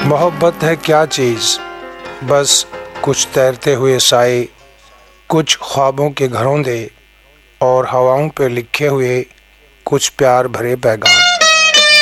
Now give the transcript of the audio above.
मोहब्बत है क्या चीज़, बस कुछ तैरते हुए साए, कुछ ख्वाबों के घरोंदे और हवाओं पे लिखे हुए कुछ प्यार भरे पैगाम।